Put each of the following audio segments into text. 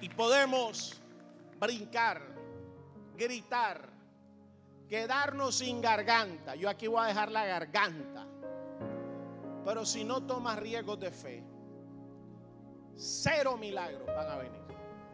Y podemos brincar, gritar, quedarnos sin garganta. Yo aquí voy a dejar la garganta. Pero si no tomas riesgos de fe, 0 milagros van a venir.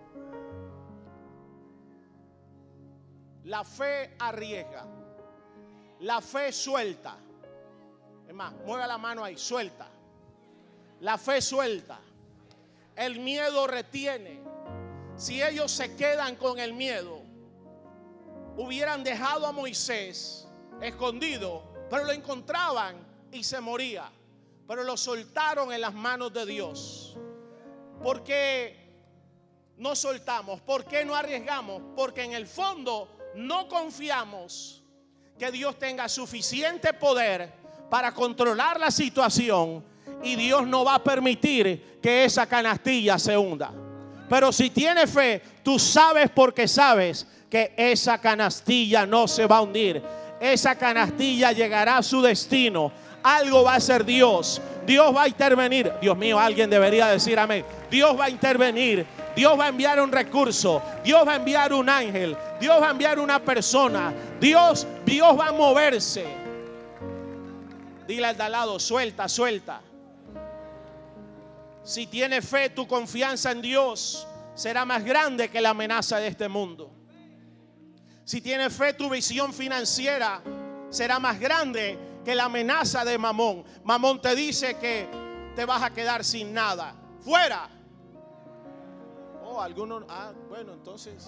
La fe arriesga. La fe suelta. Es más, mueva la mano ahí, suelta. La fe suelta. El miedo retiene. Si ellos se quedan con el miedo, hubieran dejado a Moisés escondido, pero lo encontraban y se moría. Pero lo soltaron en las manos de Dios. ¿Por qué no soltamos? ¿Por qué no arriesgamos? Porque en el fondo no confiamos que Dios tenga suficiente poder para controlar la situación, y Dios no va a permitir que esa canastilla se hunda. Pero si tienes fe, tú sabes, porque sabes que esa canastilla no se va a hundir. Esa canastilla llegará a su destino. Algo va a hacer Dios. Dios va a intervenir. Dios mío, alguien debería decir amén. Dios va a intervenir. Dios va a enviar un recurso. Dios va a enviar un ángel. Dios va a enviar una persona. Dios va a moverse. Dile al de al lado, suelta, suelta. Si tienes fe, tu confianza en Dios será más grande que la amenaza de este mundo. Si tienes fe, tu visión financiera será más grande que la amenaza de Mamón. Mamón te dice que te vas a quedar sin nada. ¡Fuera! Oh, algunos. Bueno, entonces.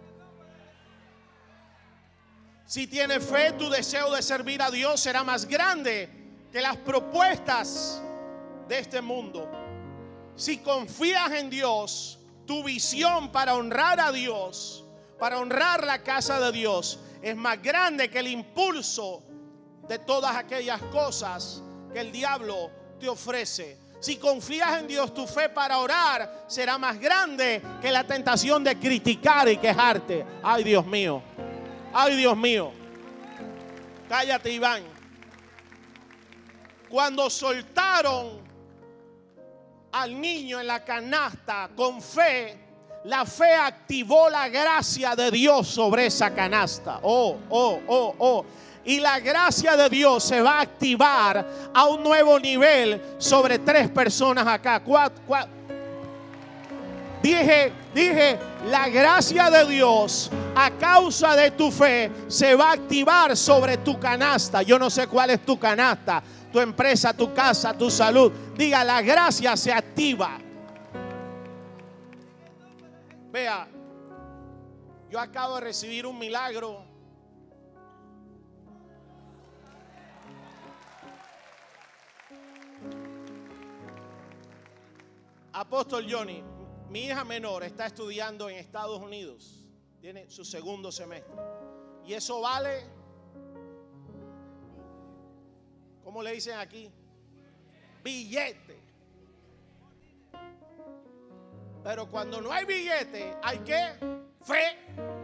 Si tienes fe, tu deseo de servir a Dios será más grande que las propuestas de este mundo. Si confías en Dios, tu visión para honrar a Dios, para honrar la casa de Dios, es más grande que el impulso de todas aquellas cosas que el diablo te ofrece. Si confías en Dios, tu fe para orar será más grande que la tentación de criticar y quejarte. Ay, Dios mío. Ay, Dios mío. Cállate, Iván. Cuando soltaron al niño en la canasta con fe, la fe activó la gracia de Dios sobre esa canasta. Y la gracia de Dios se va a activar a un nuevo nivel sobre 3 personas acá. Dije, la gracia de Dios a causa de tu fe se va a activar sobre tu canasta. Yo no sé cuál es tu canasta, tu empresa, tu casa, tu salud. Diga, la gracia se activa. Vea, yo acabo de recibir un milagro. Apóstol Johnny, mi hija menor está estudiando en Estados Unidos. Tiene su 2º semestre. Y eso vale, ¿cómo le dicen aquí? Billete. Pero cuando no hay billete, hay que fe.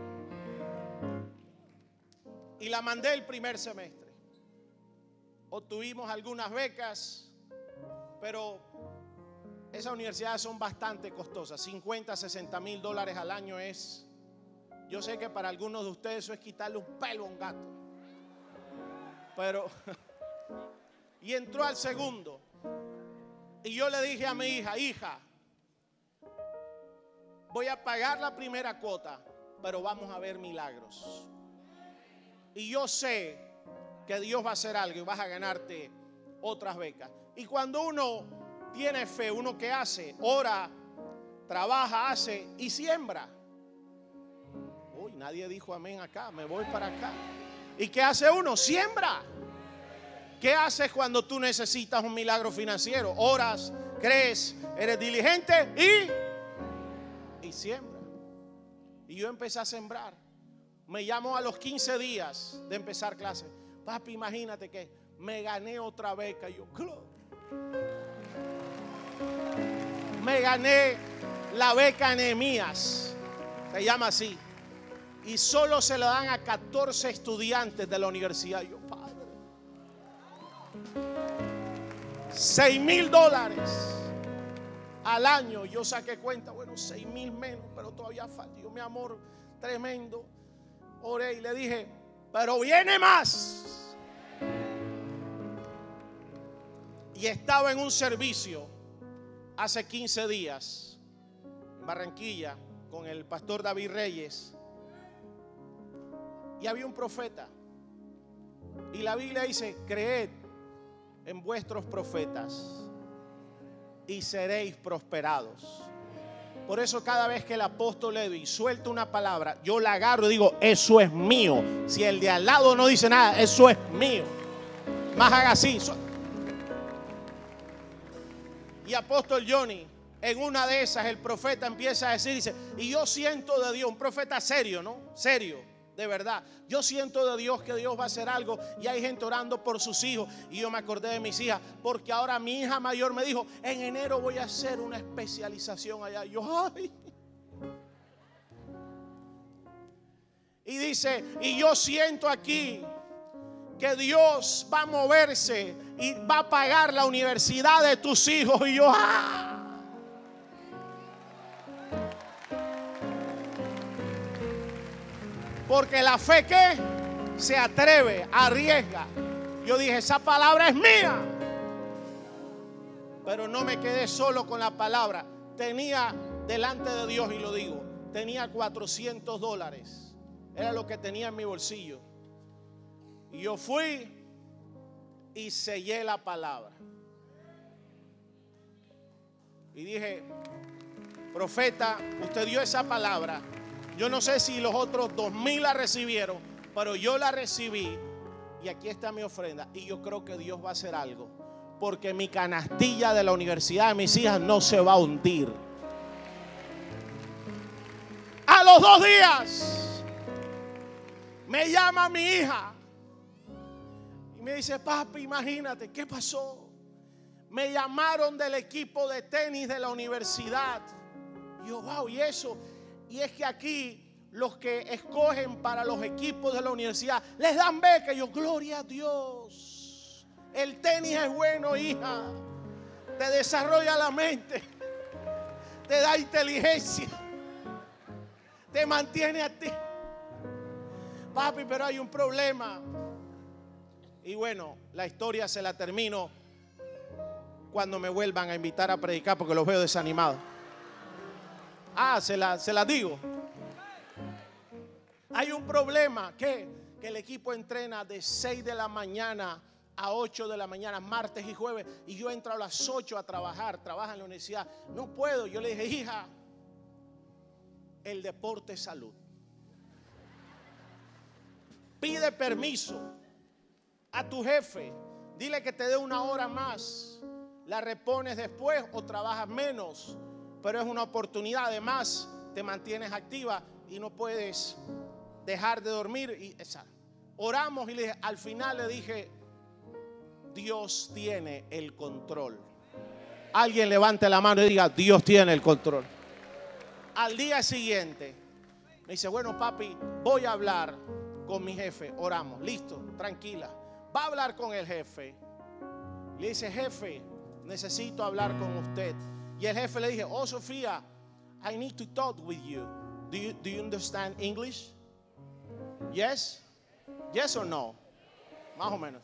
Y la mandé el primer semestre. Obtuvimos algunas becas, pero esas universidades son bastante costosas. 50, 60 mil dólares al año es. Yo sé que para algunos de ustedes eso es quitarle un pelo a un gato. Pero y entró al 2º. Y yo le dije a mi hija, hija, voy a pagar la primera cuota, pero vamos a ver milagros. Y yo sé que Dios va a hacer algo y vas a ganarte otras becas. Y cuando uno tiene fe, ¿uno qué hace? Ora, trabaja, hace y siembra. Uy, nadie dijo amén acá, me voy para acá. ¿Y qué hace uno? Siembra. ¿Qué haces cuando tú necesitas un milagro financiero? Oras, crees, eres diligente y siembra. Y yo empecé a sembrar. Me llamó a los 15 días de empezar clase. Papi, imagínate que me gané otra beca. Y yo, me gané la beca Nehemías, se llama así, y solo se la dan a 14 estudiantes de la universidad. Yo, padre, $6,000. al año. Yo saqué cuenta, bueno, 6,000 menos, pero todavía falta. Yo, mi amor, tremendo. Oré y le dije, pero viene más. Y estaba en un servicio hace 15 días en Barranquilla con el pastor David Reyes. Y había un profeta. Y la Biblia dice, creed en vuestros profetas y seréis prosperados. Por eso cada vez que el apóstol Edwin suelta una palabra, yo la agarro y digo, eso es mío. Si el de al lado no dice nada, eso es mío. Más haga así. Y apóstol Johnny, en una de esas el profeta empieza a decir, dice, y yo siento de Dios, un profeta serio, ¿no? Serio, de verdad. Yo siento de Dios que Dios va a hacer algo, y hay gente orando por sus hijos. Y yo me acordé de mis hijas, porque ahora mi hija mayor me dijo, en enero voy a hacer una especialización allá. Y yo, ay. Y dice, y yo siento aquí que Dios va a moverse y va a pagar la universidad de tus hijos. Y yo, ¡ah! Porque la fe que se atreve, arriesga. Yo dije, esa palabra es mía. Pero no me quedé solo con la palabra. Tenía delante de Dios, y lo digo, tenía $400. Era lo que tenía en mi bolsillo. Y yo fui y sellé la palabra. Y dije, profeta, usted dio esa palabra. Yo no sé si los otros 2,000 la recibieron, pero yo la recibí. Y aquí está mi ofrenda. Y yo creo que Dios va a hacer algo. Porque mi canastilla de la universidad de mis hijas no se va a hundir. A los 2 días me llama mi hija. Y me dice, papi, imagínate, ¿qué pasó? Me llamaron del equipo de tenis de la universidad. Y yo, wow, ¿y eso? Y es que aquí los que escogen para los equipos de la universidad les dan beca. Y yo, gloria a Dios. El tenis es bueno, hija. Te desarrolla la mente. Te da inteligencia. Te mantiene a ti. Papi, pero hay un problema. Y bueno, la historia se la termino cuando me vuelvan a invitar a predicar, porque los veo desanimados. Se la digo. Hay un problema que el equipo entrena de 6 de la mañana a 8 de la mañana, martes y jueves, y yo entro a las 8 a trabaja en la universidad. No puedo. Yo le dije, hija, el deporte es salud. Pide permiso a tu jefe, dile que te dé 1 hora más, la repones después o trabajas menos, pero es una oportunidad. Además te mantienes activa y no puedes dejar de dormir. Oramos y al final le dije, Dios tiene el control. Alguien levante la mano y diga, Dios tiene el control. Al día siguiente me dice, bueno, papi, voy a hablar con mi jefe. Oramos, listo, tranquila. Va a hablar con el jefe. Le dice, jefe, necesito hablar con usted. Y el jefe le dije, oh, Sofía, I need to talk with you. Do you understand English? Yes? Yes or no? Más o menos.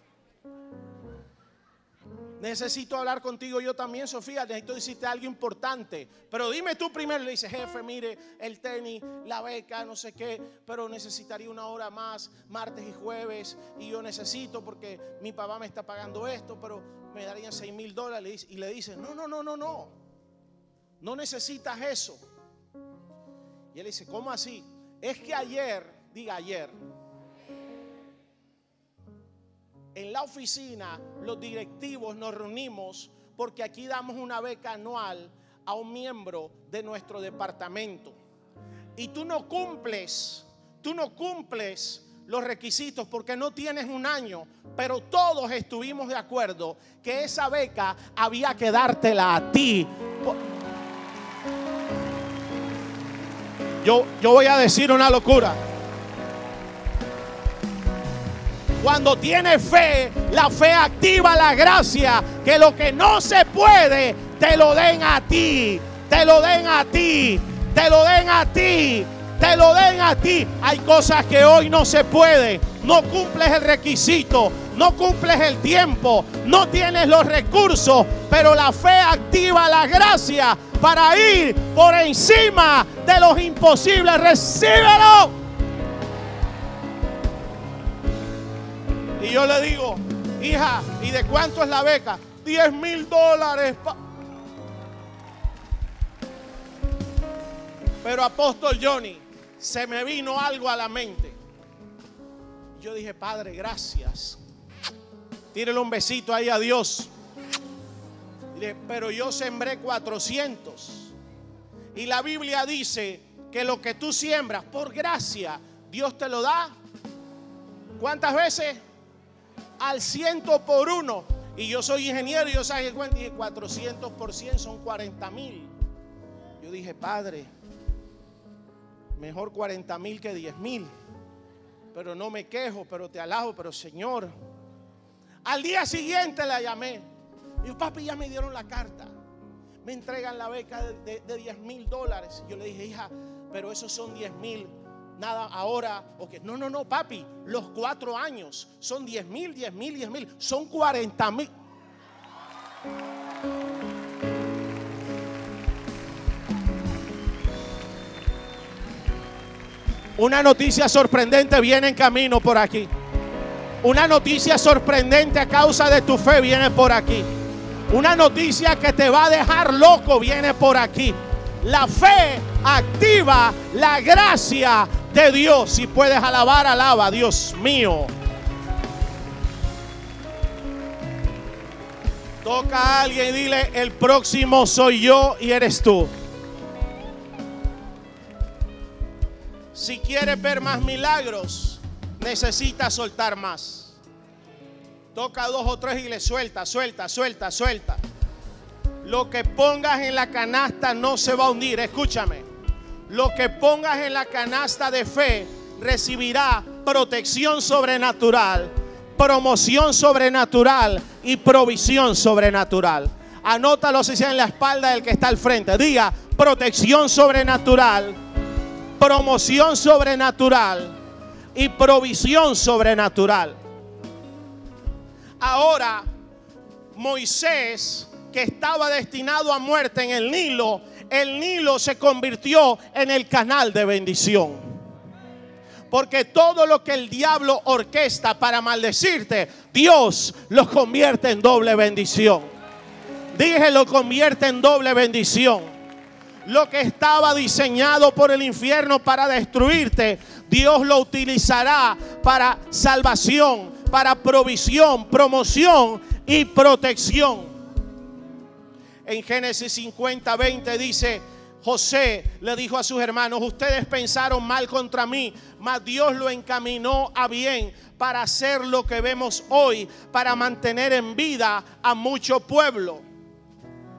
Necesito hablar contigo yo también, Sofía. Necesito decirte algo importante. Pero dime tú primero. Le dice, jefe, mire, el tenis, la beca, no sé qué, pero necesitaría 1 hora más, martes y jueves. Y yo necesito porque mi papá me está pagando esto, pero me darían $6,000. Y le dice, no. No necesitas eso. Y él dice, ¿cómo así? Es que ayer, en la oficina, los directivos nos reunimos porque aquí damos una beca anual a un miembro de nuestro departamento. Y tú no cumples los requisitos porque no tienes 1 año, pero todos estuvimos de acuerdo que esa beca había que dártela a ti. Yo voy a decir una locura. Cuando tienes fe, la fe activa la gracia, que lo que no se puede, te lo den a ti, te lo den a ti, te lo den a ti, te lo den a ti. Hay cosas que hoy no se puede. No cumples el requisito, no cumples el tiempo, no tienes los recursos, pero la fe activa la gracia para ir por encima de los imposibles. ¡Recíbelo! Y yo le digo, hija, ¿y de cuánto es la beca? $10,000. Pero apóstol Johnny, se me vino algo a la mente. Yo dije, Padre, gracias. Tírele un besito ahí a Dios. Dile, pero yo sembré 400. Y la Biblia dice que lo que tú siembras por gracia, Dios te lo da. ¿Cuántas veces? Al 100 por 1. Y yo soy ingeniero y yo saqué cuenta y dije 400 por 100 son 40,000. Yo dije, Padre, mejor 40,000 que 10,000. Pero no me quejo, pero te alabo, pero Señor. Al día siguiente la llamé. Y yo, papi, ya me dieron la carta. Me entregan la beca de $10,000. Yo le dije, hija, pero esos son 10,000. Nada ahora. Okay. No, papi. Los 4 años son 10,000, 10,000, 10,000. Son 40,000. Una noticia sorprendente viene en camino por aquí. Una noticia sorprendente a causa de tu fe viene por aquí. Una noticia que te va a dejar loco viene por aquí. La fe activa la gracia de Dios. Si puedes alabar, alaba, Dios mío. Toca a alguien y dile, el próximo soy yo y eres tú. Si quieres ver más milagros, necesitas soltar más. Toca a 2 o 3 y le suelta. Lo que pongas en la canasta no se va a hundir. Escúchame. Lo que pongas en la canasta de fe recibirá protección sobrenatural, promoción sobrenatural y provisión sobrenatural. Anótalo si sea en la espalda del que está al frente. Diga, protección sobrenatural, promoción sobrenatural y provisión sobrenatural. Ahora, Moisés, que estaba destinado a muerte en el Nilo se convirtió en el canal de bendición. Porque todo lo que el diablo orquesta para maldecirte, Dios lo convierte en doble bendición. Dije, lo convierte en doble bendición. Lo que estaba diseñado por el infierno para destruirte, Dios lo utilizará para salvación, para provisión, promoción y protección. En Génesis 50:20 dice, José le dijo a sus hermanos, ustedes pensaron mal contra mí, mas Dios lo encaminó a bien para hacer lo que vemos hoy, para mantener en vida a mucho pueblo.